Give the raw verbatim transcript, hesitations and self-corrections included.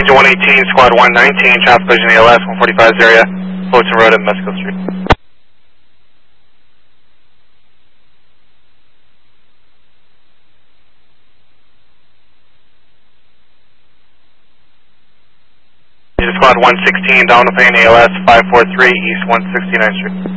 Engine one eighteen, Squad one nineteen, traffic collision A L S, one forty-five area, Fulton Road and Mexico Street. Squad one sixteen, Domino Payne A L S, five four three, East one sixty-ninth Street.